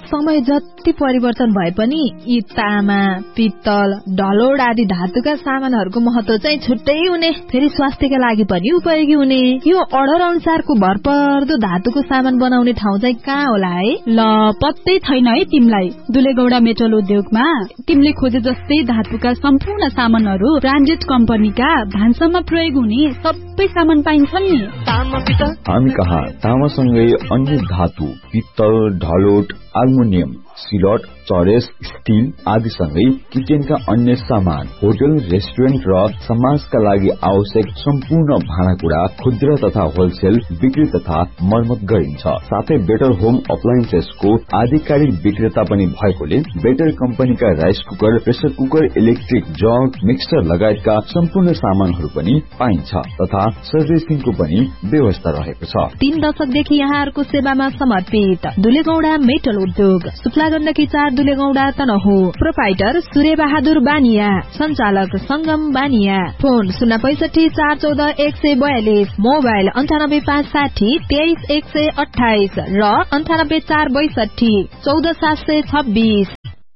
समय जति परिवर्तन भए पनि यी तामा, पित्तल, ढलोड आदि धातुका सामानहरूको महत्व चाहिँ छुट्टै हुने, फेरि स्वास्थ्यका लागि पनि उपयोगी हुने। यो अर्डर अनुसारको भरपर्दो धातुको सामान बनाउने ठाउँ चाहिँ कहाँ होला है? ल पत्तै छैन है तिमीलाई। दुलेगौडा मेटल उद्योगमा तिमीले खोजे जस्तै धातुका सम्पूर्ण सामानहरू ब्रान्डेड कम्पनीका भान्सामा प्रयोग हुने सबै सामान पाइन्छन् नि। हामी कहाँ तामासँगै अन्य धातु, पित्तल, ढलोट, एल्युमिनियम, सिलट, चरेस, स्टील आदि सँगै किचनका अन्य सामान, होटल, रेस्टुरेन्ट र समाजका लागि आवश्यक सम्पूर्ण भाँडाकुँडा खुद्रा तथा होलसेल बिक्री तथा मर्मत गरिन्छ। साथै बेटर होम अप्लायन्सेसको आधिकारिक विक्रेता पनि भएकोले बेटर कम्पनीका rice cooker, pressure cooker, electric jug, mixer लगायतका सम्पूर्ण सामानहरू पनि पाइन्छ तथा सर्भिसिङको पनि व्यवस्था रहेको छ। 3 दशकदेखि यहाँहरूको सेवामा समर्पित दुलेगौडा मेटल उद्योग, सुक्ला गण्डकी 4 दुलेगौडा तनहु। प्रोपाइटर सूर्य बहादुर बानिया, संचालक संगम बानिया। फोन 065 414 142, मोबाइल 98560 23128 र 98462 14726।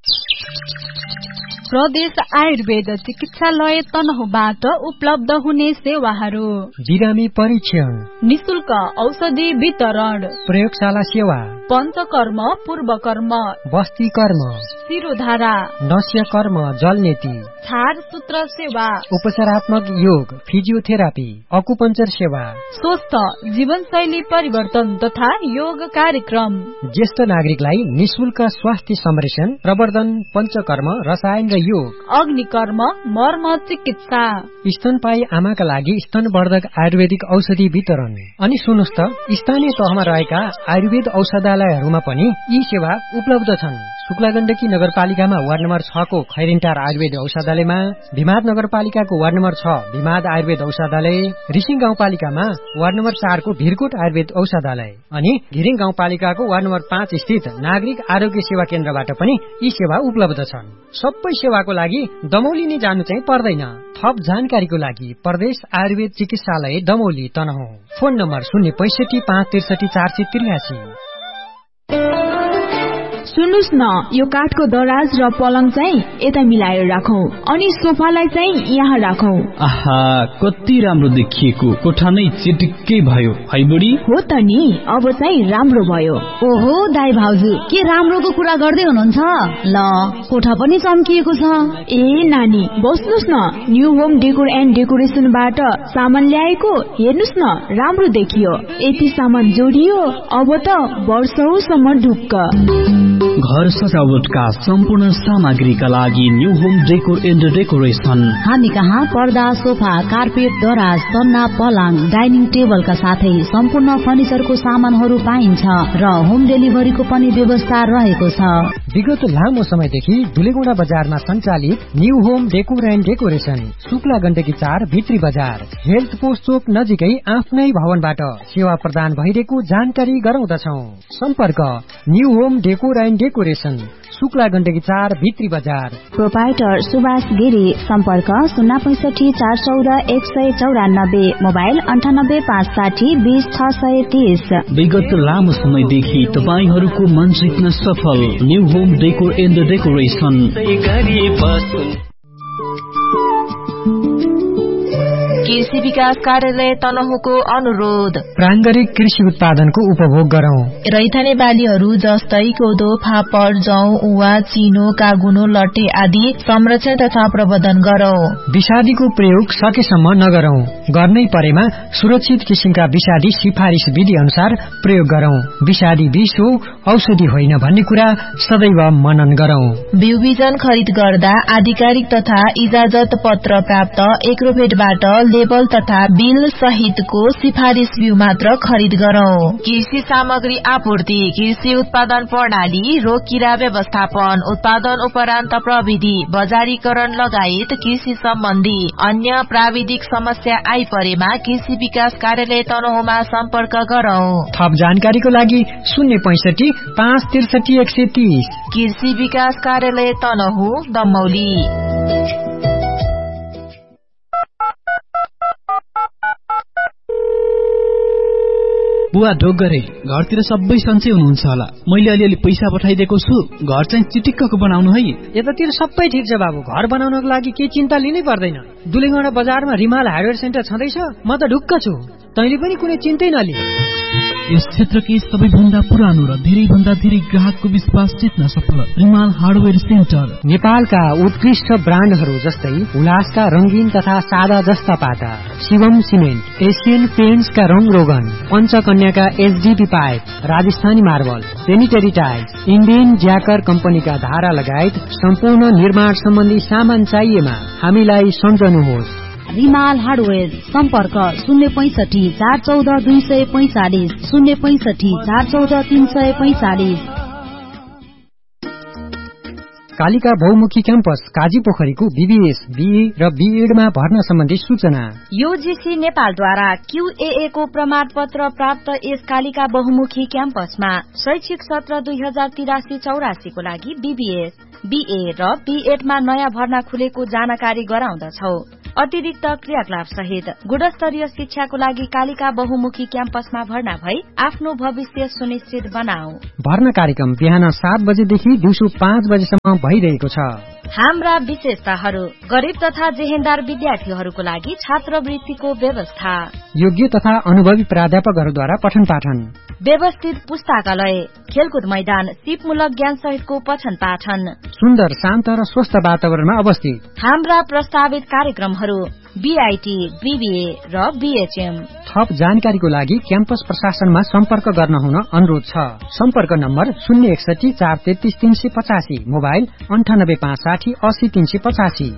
प्रदेश आयुर्वेद चिकित्सालय तनहुबाट उपलब्ध हुने सेवाहरू: बिरामी परीक्षण, निशुल्क औषधि वितरण, प्रयोगशाला सेवा, पञ्चकर्म, पूर्वकर्म, बस्ती कर्म, शिरोधारा, नस्य कर्म, जलनेती, छार सूत्र सेवा, उपचारात्मक योग, फिजियोथेरापी, अकुपञ्चर सेवा, स्वस्थ जीवनशैली परिवर्तन तथा योग कार्यक्रम, ज्येष्ठ नागरिकलाई निशुल्क स्वास्थ्य संरक्षण, प्रवर्धन, पञ्चकर्म, रसायन र योग, अग्निकर्म, मर्म चिकित्सा, स्तनपायी आमाका लागि स्तनवर्धक आयुर्वेदिक औषधि वितरण। अनि सुन्नुस् त, स्थानीय तहमा रहेका आयुर्वेद औषधालयहरूमा पनि यी सेवा उपलब्ध छन्। शुक्ला गण्डकी नगरपालिकामा वार्ड नम्बर 6 को खैरिन्टार आयुर्वेद औषधालयमा, भिमाद नगरपालिकाको वार्ड नम्बर 6 भिमाद आयुर्वेद औषधालय, रिसिङ गाउँपालिकामा वार्ड नम्बर 4 को भिरकोट आयुर्वेद औषधालय अनि घिरिङ गाउँपालिकाको वार्ड नम्बर 5 स्थित नागरिक आरोग्य सेवा केन्द्रबाट पनि यी सेवा उपलब्ध छन्। सबै सेवाको लागि दमौली नै जानु चाहिँ पर्दैन। थप जानकारीको लागि प्रदेश आयुर्वेद चिकित्सालय दमौली तनहुँ। Phone number 065 563 483। सुन्नुस् न, यो काठको दराज र पलङ चाहिँ यता मिलाएर राखौं अनि सोफालाई चाहिँ यहाँ राखौं। आहा, कति राम्रो देखिएको, कोठा नै चिटिक्कै भयो है बुढी। हो त नि, अब चाहिँ राम्रो भयो। ओहो दाइ भाउजू, के राम्रोको कुरा गर्दै हुनुहुन्छ? ल, कोठा पनि चम्किएको छ। ए नानी, बस्नुस् न, न्यू होम डेकोर एन्ड डेकोरेसनबाट सामान ल्याएको, हेर्नुस् न, राम्रो देखियो। यति सामान जोडियो, अब त वर्षौसम्म ढुक्क। घर सजावटका सम्पूर्ण सामग्रीका लागि new home decor and decoration. हामी कहाँ पर्दा, सोफा, कार्पेट, दराज, सन्ना, पलङ, डाइनिङ टेबलका साथै सम्पूर्ण फर्निचरको सामानहरू पाइन्छ र होम डेलिभरीको पनि व्यवस्था रहेको छ। विगत लामो समयदेखि दुलेगौडा बजारमा सञ्चालित new home decor and decoration, Shukla Gandaki 4 भित्री बजार, हेल्थ पोस्ट चोक नजिकै आफ्नै भवनबाट सेवा प्रदान भइरहेको जानकारी गराउँदछौं। सम्पर्क new home decor and decoration, Shukla Gandaki 4 भित्री बजार। प्रोपाइटर सुभाष गिरी, सम्पर्क 065 414 194, मोबाइल 98 560 20 630। विगत लामो समयदेखि तपाईहरूको मन जित्न सफल new home decor and decoration. कृषि विकास कार्यालय तनहुको अनुरोध, प्राङ्गरिक कृषि उत्पादनको उपभोग गरौं। रैथाने बालीहरू जस्तै कोदो, फापर, जौ, उवा, चिनो, कागुनो, लट्टे आदि संरक्षण तथा प्रबन्धन गरौं। विषादीको प्रयोग सकेसम्म नगरौं। गर्नै परेमा सुरक्षित किसिमका विषादी सिफारिस विधि अनुसार प्रयोग गरौं। विषादी विष हो, औषधि होइन भन्ने कुरा सदैव मनन गरौं। बिउ बिजन खरिद गर्दा आधिकारिक तथा इजाजत पत्र प्राप्त एग्रोभेटबाट लेबल तथा बिल सहितको सिफारिस बिउ मात्र खरिद गरौं। कृषि सामग्री आपूर्ति, कृषि उत्पादन प्रणाली, रोग किरा व्यवस्थापन, उत्पादन उपरान्त प्रविधि, बजारीकरण लगायत कृषि सम्बन्धी अन्य प्राविधिक समस्या आइपरेमा कृषि विकास कार्यालय तनहुमा सम्पर्क गरौं। थप जानकारीको लागि 065 563 130। कृषि विकास कार्यालय तनहु, दमौली। बुवा ढोक गरे, घरतिर सबै सन्चै हुनुहुन्छ होला। मैले अलिअलि पैसा पठाइदिएको छु, घर चाहिँ चिटिक्कको बनाउनु है। यतातिर सबै ठिक छ बाबु, घर बनाउनको लागि केही चिन्ता लिनै पर्दैन। दुलेगौडा बजारमा रिमाल हार्डवेयर सेन्टर छँदैछ, म त ढुक्क छु। तैँले पनि कुनै चिन्तै नलि। यस क्षेत्रकै सबैभन्दा पुरानो र धेरै भन्दा धेरै ग्राहकको विश्वास जित्न सफल रिमाल हार्डवेयर सेन्टर। नेपालका उत्कृष्ट ब्रान्डहरू जस्तै उल्लासका रंगीन तथा सादा जस्ता पाता, शिवम सिमेन्ट, एसियन पेन्ट्सका रङ रोगन, पञ्चकन्याका HDP pipe, Rajasthani marble, sanitary tiles, Indian ज्याकर कम्पनीका धारा लगायत सम्पूर्ण निर्माण सम्बन्धी सामान चाहिएमा हामीलाई सम्झनुहोस्। रिमाल हार्डवेयर, सम्पर्क 065 414 245 065 414 345। कालिका बहुमुखी क्याम्पस काजी पोखरीको बीबीएस, बीए र बीएडमा भर्ना सम्बन्धी सूचना। यूजीसी नेपालद्वारा QAA को प्रमाण पत्र प्राप्त यस कालिका बहुमुखी क्याम्पसमा शैक्षिक सत्र 2083-84 को लागि बीबीएस, बीए र बीएडमा नयाँ भर्ना खुलेको जानकारी गराउँदछौ। अतिरिक्त क्रियाकलाप सहित गुणस्तरीय शिक्षाको लागि कालिका बहुमुखी क्याम्पसमा भर्ना भई आफ्नो भविष्य सुनिश्चित बनाऊ। भर्ना कार्यक्रम बिहान 7 बजेदेखि दिउँसो 5 बजेसम्म भइरहेको छ। हाम्रा विशेषताहरू: गरिब तथा जेहेन्दार विद्यार्थीहरूको लागि छात्रवृत्तिको व्यवस्था, योग्य तथा अनुभवी प्राध्यापकहरूद्वारा पठन पाठन, व्यवस्थित पुस्तकालय, खेलकुद मैदान, सिपमूलक ज्ञान सहितको पठन पाठन, सुन्दर शान्त र स्वस्थ वातावरणमा अवस्थित। हाम्रा प्रस्तावित कार्यक्रमहरू बीआईटी, बीबीए र बीएचएम। थप जानकारीको लागि क्याम्पस प्रशासनमा सम्पर्क गर्न हुन अनुरोध छ। सम्पर्क नम्बर 061 433 385, मोबाइल 98 560 80 385।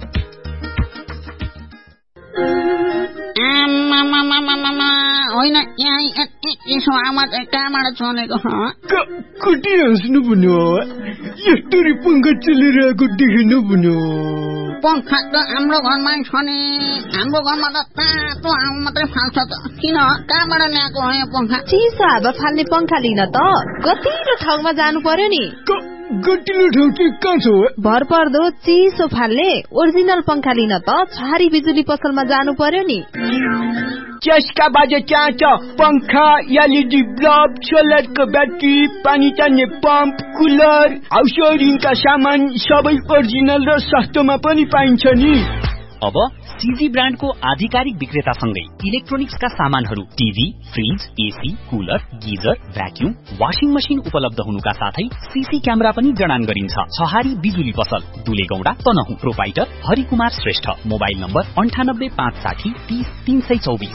होइन यसो आमा कहाँबाट छनेको कति हाँस्नु भन्यो, यस्तरी पंखा चलिरहेको देखिनु भन्यो। पंखा त हाम्रो घरमा छ नि, हाम्रो घरमा त तातो हावा मात्रै फाल्छ त। किन, कहाँबाट ल्याएको हो यो पंखा? चिसो हावा फाल्ने पंखा लिन त गतिलो ठाउँमा जानु पर्यो नि। गतिलो ठाउँ चाहिँ कहाँ छ? भर पर्दो चिसो फाल्ने ओरिजिनल पंखा लिन त छहारी बिजुली पसलमा जानु पर्यो नि। चस्का बाजे चाहन्छ पंखा, एलईडी बल्ब, सोलरको ब्याट्री, पानी तान्ने पम्प, कुलर, हाउस वायरिङका सामान सबै ओरिजिनल र सस्तोमा पनि पाइन्छ नि। अब सीजी ब्रान्डको आधिकारिक विक्रेतासँगै इलेक्ट्रोनिक्सका सामानहरू, TV, fridge, AC, cooler, geyser, vacuum, washing machine उपलब्ध हुनुका साथै सीसी क्यामेरा पनि जडान गरिन्छ। छहारी बिजुली पसल, दुलेगौडा, Tanahun. Proprietor Harikumar Shrestha. Mobile number 98 560 30 324।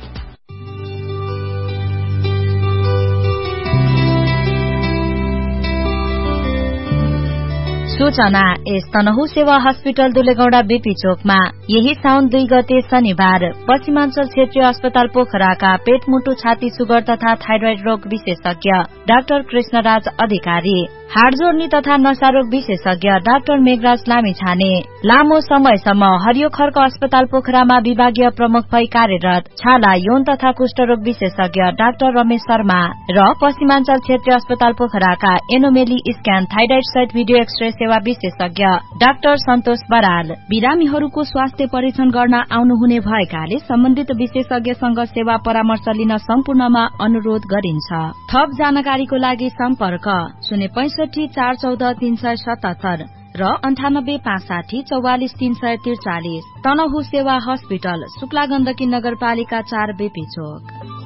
सूचना: यस तनहुँ सेवा हस्पिटल दुलेगौडा बीपी चोकमा यही साउन 2 गते शनिबार पश्चिमाञ्चल क्षेत्रीय अस्पताल पोखराका पेट, मुटु, छाती, सुगर तथा थाइरोइड रोग विशेषज्ञ डाक्टर कृष्णराज अधिकारी, हाड जोड्नी तथा नसारोग विशेषज्ञ डाक्टर मेघराज लामिछाने, लामो समयसम्म हरियो खर्क अस्पताल पोखरामा विभागीय प्रमुख भई कार्यरत छाला, यौन तथा कुष्ठरोग विशेषज्ञ डाक्टर रमेश शर्मा र पश्चिमाञ्चल क्षेत्रीय अस्पताल पोखराका एनोमेली स्क्यान, थाइरोइड सहित भिडियो एक्सरे सेवा विशेषज्ञ डाक्टर सन्तोष बराल। बिरामीहरूको स्वास्थ्य परीक्षण गर्न आउनुहुने भएकाले सम्बन्धित विशेषज्ञसँग सेवा परामर्श लिन सम्पूर्णमा अनुरोध गरिन्छ। थप जानकारीको लागि सम्पर्क 065 414 377 र 98 560 44 343। तनहुँ सेवा हस्पिटल, शुक्ला गण्डकी नगरपालिका 4 बीपी चोक।